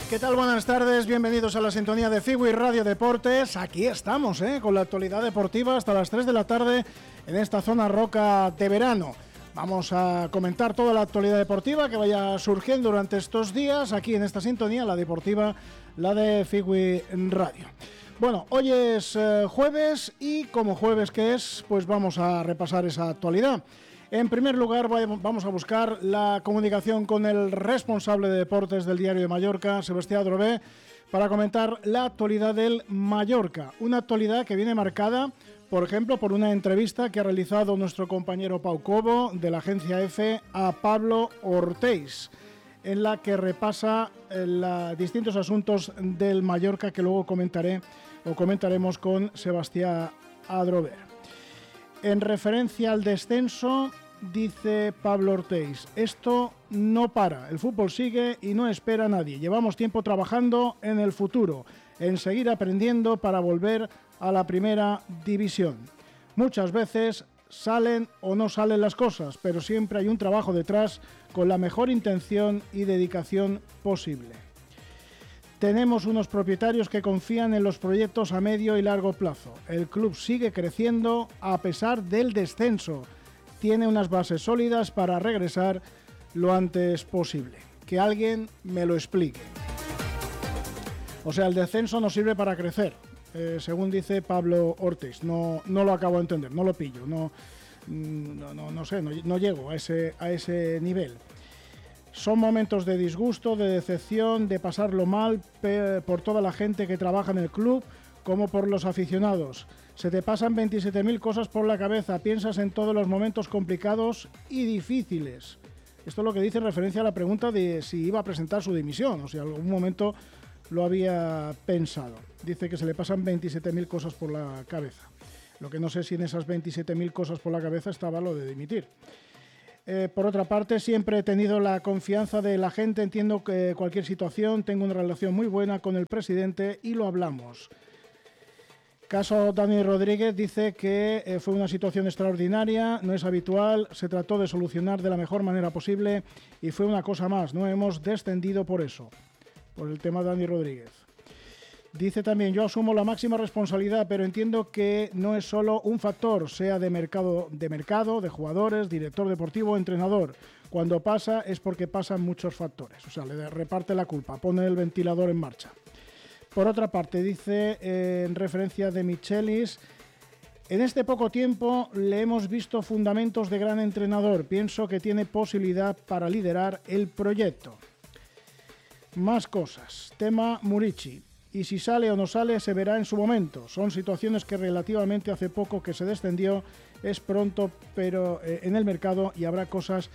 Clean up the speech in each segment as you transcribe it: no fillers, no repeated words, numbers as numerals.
¿Qué tal? Buenas tardes, bienvenidos a la sintonía de Figui Radio Deportes. Aquí estamos, con la actualidad deportiva hasta las 3 de la tarde en esta zona roca de verano. Vamos a comentar toda la actualidad deportiva que vaya surgiendo durante estos días aquí en esta sintonía, la deportiva, la de Figui Radio. Bueno, hoy es jueves y como jueves que es, pues vamos a repasar esa actualidad. En primer lugar, vamos a buscar la comunicación con el responsable de deportes del Diario de Mallorca, Sebastián Adrové, para comentar la actualidad del Mallorca. Una actualidad que viene marcada, por ejemplo, por una entrevista que ha realizado nuestro compañero Pau Cobo de la agencia EFE a Pablo Ortéis, en la que repasa distintos asuntos del Mallorca que luego comentaremos con Sebastián Adrové. En referencia al descenso, dice Pablo Ortéis, esto no para, el fútbol sigue y no espera a nadie. Llevamos tiempo trabajando en el futuro, en seguir aprendiendo para volver a la primera división. Muchas veces salen o no salen las cosas, pero siempre hay un trabajo detrás con la mejor intención y dedicación posible. Tenemos unos propietarios que confían en los proyectos a medio y largo plazo. El club sigue creciendo a pesar del descenso. Tiene unas bases sólidas para regresar lo antes posible. Que alguien me lo explique. O sea, el descenso no sirve para crecer, según dice Pablo Ortéis. No lo acabo de entender, no lo pillo, no sé, no llego a ese nivel. Son momentos de disgusto, de decepción, de pasarlo mal por toda la gente que trabaja en el club, como por los aficionados. Se te pasan 27.000 cosas por la cabeza, piensas en todos los momentos complicados y difíciles. Esto es lo que dice en referencia a la pregunta de si iba a presentar su dimisión, o si en algún momento lo había pensado. Dice que se le pasan 27.000 cosas por la cabeza. Lo que no sé si en esas 27.000 cosas por la cabeza estaba lo de dimitir. Por otra parte, siempre he tenido la confianza de la gente, entiendo que cualquier situación, tengo una relación muy buena con el presidente y lo hablamos. Caso Dani Rodríguez, dice que fue una situación extraordinaria, no es habitual, se trató de solucionar de la mejor manera posible y fue una cosa más, no hemos descendido por eso, por el tema de Dani Rodríguez. Dice también, yo asumo la máxima responsabilidad, pero entiendo que no es solo un factor, sea de mercado, de jugadores, director deportivo o entrenador. Cuando pasa es porque pasan muchos factores, o sea, le reparte la culpa, pone el ventilador en marcha. Por otra parte, dice en referencia de Michelis, en este poco tiempo le hemos visto fundamentos de gran entrenador, pienso que tiene posibilidad para liderar el proyecto. Más cosas, tema Murici. Y si sale o no sale se verá en su momento. Son situaciones que relativamente hace poco que se descendió, es pronto, pero en el mercado y habrá casos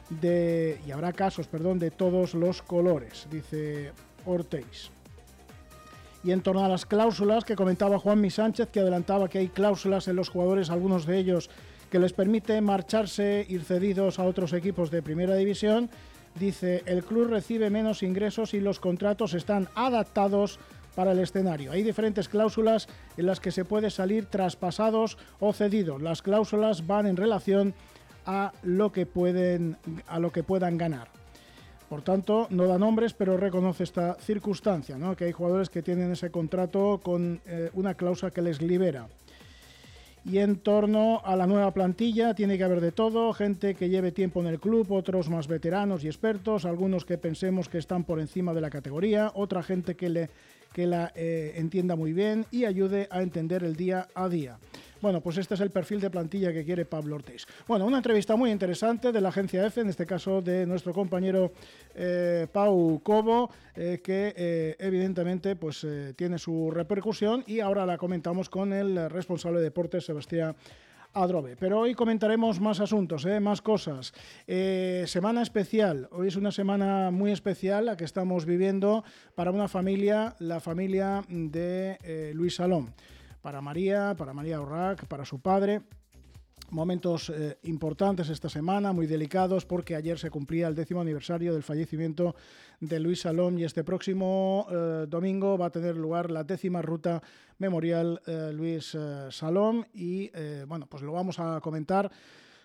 de todos los colores, dice Ortéis. Y en torno a las cláusulas que comentaba Juanmi Sánchez, que adelantaba que hay cláusulas en los jugadores, algunos de ellos que les permite marcharse, ir cedidos a otros equipos de primera división, dice, el club recibe menos ingresos y los contratos están adaptados para el escenario. Hay diferentes cláusulas en las que se puede salir traspasados o cedidos. Las cláusulas van en relación a lo que puedan ganar. Por tanto, no da nombres, pero reconoce esta circunstancia, ¿no? Que hay jugadores que tienen ese contrato con una cláusula que les libera. Y en torno a la nueva plantilla tiene que haber de todo, gente que lleve tiempo en el club, otros más veteranos y expertos, algunos que pensemos que están por encima de la categoría, otra gente que la entienda muy bien y ayude a entender el día a día. Bueno, pues este es el perfil de plantilla que quiere Pablo Ortéis. Bueno, una entrevista muy interesante de la agencia EFE, en este caso de nuestro compañero Pau Cobo, que evidentemente pues tiene su repercusión y ahora la comentamos con el responsable de deportes, Sebastián Adrové. Pero hoy comentaremos más asuntos, más cosas. Semana especial. Hoy es una semana muy especial la que estamos viviendo para una familia, la familia de Luis Salom. Para María Orrac, para su padre. Momentos importantes esta semana, muy delicados, porque ayer se cumplía el 10º aniversario del fallecimiento de Luis Salom y este próximo domingo va a tener lugar la 10ª ruta memorial Luis Salom y bueno, pues lo vamos a comentar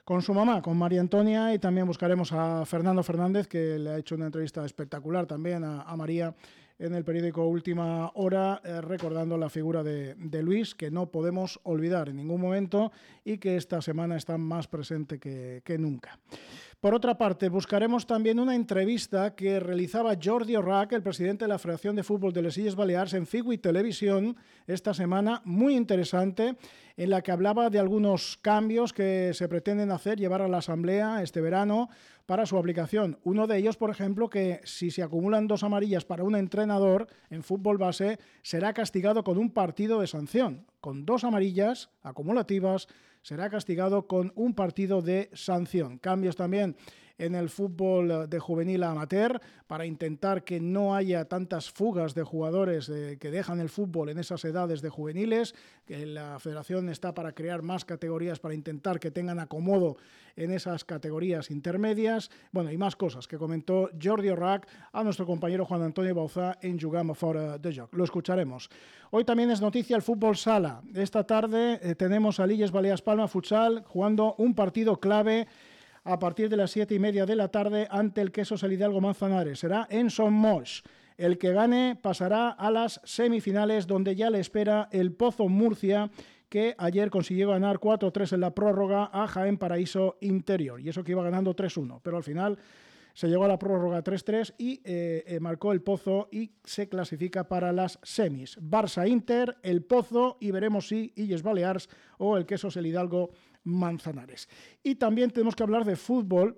con su mamá, con María Antonia, y también buscaremos a Fernando Fernández, que le ha hecho una entrevista espectacular también a María en el periódico Última Hora, recordando la figura de Luis, que no podemos olvidar en ningún momento y que esta semana está más presente que nunca. Por otra parte, buscaremos también una entrevista que realizaba Jordi Orrach, el presidente de la Federación de Fútbol de les Illes Balears, en Figui Televisión esta semana, muy interesante, en la que hablaba de algunos cambios que se pretenden hacer, llevar a la Asamblea este verano para su aplicación. Uno de ellos, por ejemplo, que si se acumulan 2 amarillas para un entrenador en fútbol base, será castigado con un partido de sanción. Con 2 amarillas acumulativas, será castigado con un partido de sanción. Cambios también en el fútbol de juvenil amateur para intentar que no haya tantas fugas de jugadores que dejan el fútbol en esas edades de juveniles, que la federación está para crear más categorías para intentar que tengan acomodo en esas categorías intermedias. Bueno, y más cosas que comentó Jordi Orrach a nuestro compañero Juan Antonio Bauzá en Jugam a Fora de Joc. Lo escucharemos. Hoy también es noticia el fútbol sala. Esta tarde tenemos a Illes Balears Palma Futsal jugando un partido clave a partir de las 7:30 de la tarde ante el Quesos El Hidalgo Manzanares. Será en Son Moix. El que gane pasará a las semifinales, donde ya le espera el Pozo Murcia, que ayer consiguió ganar 4-3 en la prórroga a Jaén Paraíso Interior. Y eso que iba ganando 3-1, pero al final se llegó a la prórroga 3-3 y marcó el Pozo y se clasifica para las semis. Barça-Inter, el Pozo, y veremos si Illes Balears o el Quesos El Hidalgo Manzanares. Y también tenemos que hablar de fútbol,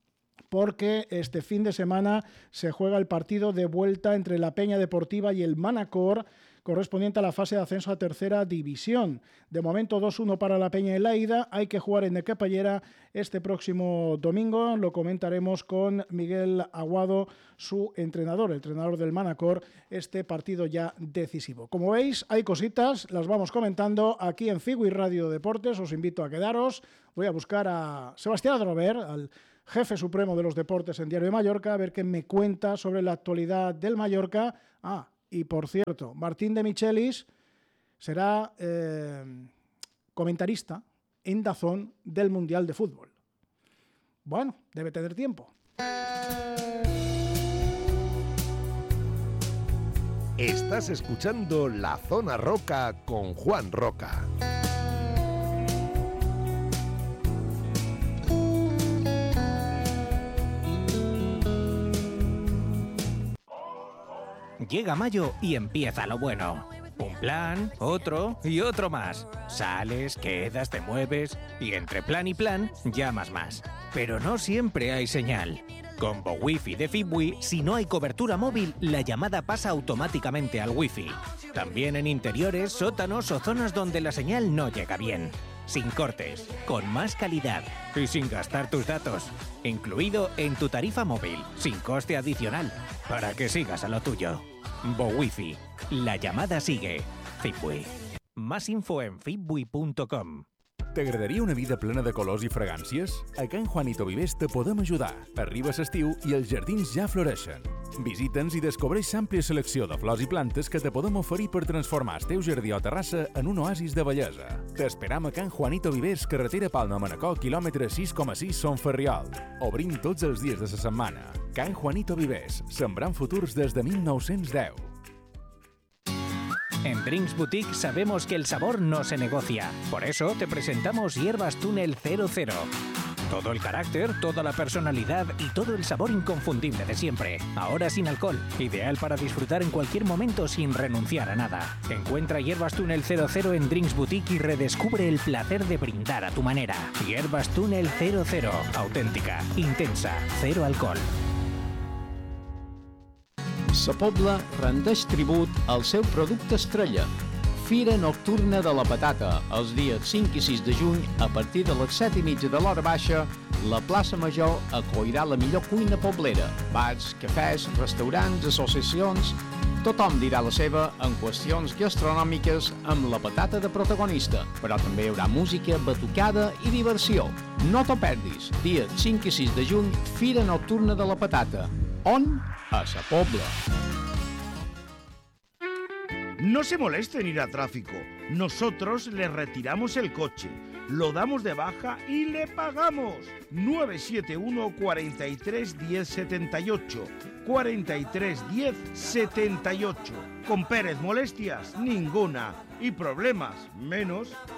porque este fin de semana se juega el partido de vuelta entre la Peña Deportiva y el Manacor, correspondiente a la fase de ascenso a tercera división. De momento 2-1 para la Peña en la ida. Hay que jugar en Nequepallera este próximo domingo. Lo comentaremos con Miguel Aguado, su entrenador, el entrenador del Manacor, este partido ya decisivo. Como veis, hay cositas, las vamos comentando aquí en Figui Radio Deportes. Os invito a quedaros. Voy a buscar a Sebastián Adrover, al jefe supremo de los deportes en Diario de Mallorca, a ver qué me cuenta sobre la actualidad del Mallorca. Y por cierto, Martín de Michelis será comentarista en DAZN del Mundial de Fútbol. Bueno, debe tener tiempo. Estás escuchando La Zona Roca con Juan Roca. Llega mayo y empieza lo bueno. Un plan, otro y otro más. Sales, quedas, te mueves y entre plan y plan llamas más. Pero no siempre hay señal. Con BoWiFi de Fibwi, si no hay cobertura móvil, la llamada pasa automáticamente al Wi-Fi. También en interiores, sótanos o zonas donde la señal no llega bien. Sin cortes, con más calidad y sin gastar tus datos. Incluido en tu tarifa móvil, sin coste adicional, para que sigas a lo tuyo. BoWiFi. La llamada sigue. Fibwi. Más info en fibwi.com. T'agradaria una vida plena de colors i fragàncies? A Can Juanito Vivers te podem ajudar. Arriba l'estiu i els jardins ja floreixen. Visita'ns i descobreix l'àmplia selecció de flors i plantes que te podem oferir per transformar el teu jardí o terrassa en un oasis de bellesa. T'esperam a Can Juanito Vivers, carretera Palma-Manacor, quilòmetre 6,6 Son Ferriol. Obrim tots els dies de la setmana. Can Juanito Vivers, sembrant futurs des de 1910. En Drinks Boutique sabemos que el sabor no se negocia. Por eso te presentamos Hierbas Túnel 00. Todo el carácter, toda la personalidad y todo el sabor inconfundible de siempre. Ahora sin alcohol. Ideal para disfrutar en cualquier momento sin renunciar a nada. Encuentra Hierbas Túnel 00 en Drinks Boutique y redescubre el placer de brindar a tu manera. Hierbas Túnel 00. Auténtica, intensa, cero alcohol. Sa Pobla rendeix tribut al seu producte estrella. Fira Nocturna de la Patata, els dies 5 i 6 de juny, a partir de les 7:30 de l'hora baixa, la plaça Major acollirà la millor cuina poblera. Bars, cafès, restaurants, associacions... Tothom dirà la seva en qüestions gastronòmiques amb la patata de protagonista, però també hi haurà música, batucada i diversió. No t'ho perdis, dia 5 i 6 de juny, Fira Nocturna de la Patata. On? A Sa Pobla. No se moleste en ir a tráfico. Nosotros le retiramos el coche. lo damos de baja y le pagamos. 971 43 10 78. 43 10 78. Con Pérez molestias ninguna y problemas menos.